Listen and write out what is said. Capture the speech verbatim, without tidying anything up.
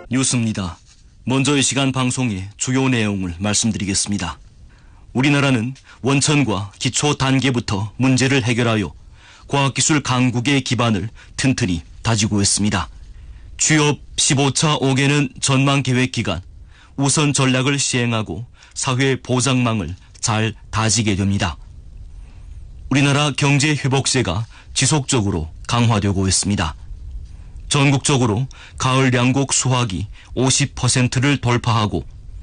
뉴스입니다. 먼저 이 시간 방송의 주요 내용을 말씀드리겠습니다. 우리나라는 원천과 기초 단계부터 문제를 해결하여 과학기술 강국의 기반을 튼튼히 다지고 있습니다. 취업 십오 차 오 개년 전망계획 기간 우선 전략을 시행하고 사회 보장망을 잘 다지게 됩니다. 우리나라 경제 회복세가 지속적으로 강화되고 있습니다. 전국적으로 가을 양곡 수확이 오십 퍼센트를 돌파하고